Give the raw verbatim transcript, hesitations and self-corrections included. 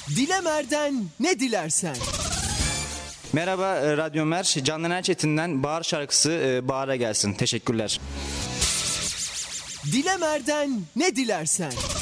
Dilemer'den ne dilersen. Merhaba e, Radyo Mer, Candan Erçetin'den Bahar şarkısı e, Bahar'a gelsin. Teşekkürler. Dilemer'den ne dilersen.